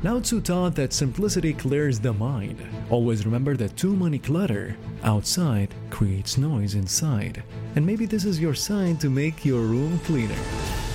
Lao Tzu taught that simplicity clears the mind. Always remember that too many clutter outside creates noise inside. And maybe this is your sign to make your room cleaner.